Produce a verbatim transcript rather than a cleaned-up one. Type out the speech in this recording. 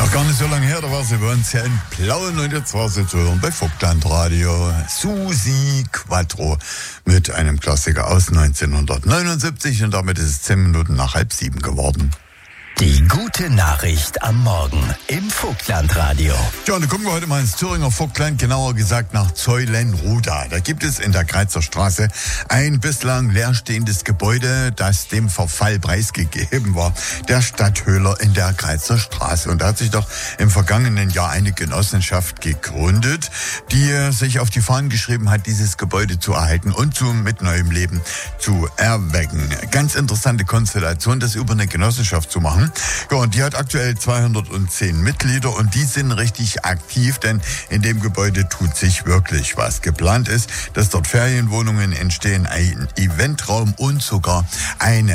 Noch gar nicht so lange her, da war sie bei uns hier in Plauen und jetzt war sie zu hören bei Vogtland Radio. Susi Quattro mit einem Klassiker aus neunzehnhundertneunundsiebzig und damit ist es zehn Minuten nach halb sieben geworden. Die gute Nachricht am Morgen im Vogtlandradio. Ja, und da gucken wir heute mal ins Thüringer Vogtland, genauer gesagt nach Zeulenroda. Da gibt es in der Greizer Straße ein bislang leerstehendes Gebäude, das dem Verfall preisgegeben war. Der Stadthöhler in der Greizer Straße. Und da hat sich doch im vergangenen Jahr eine Genossenschaft gegründet, die sich auf die Fahnen geschrieben hat, dieses Gebäude zu erhalten und zu mit neuem Leben zu erwecken. Ganz interessante Konstellation, das über eine Genossenschaft zu machen. Ja, und die hat aktuell zweihundertzehn Mitglieder und die sind richtig aktiv, denn in dem Gebäude tut sich wirklich was. Geplant ist, dass dort Ferienwohnungen entstehen, ein Eventraum und sogar eine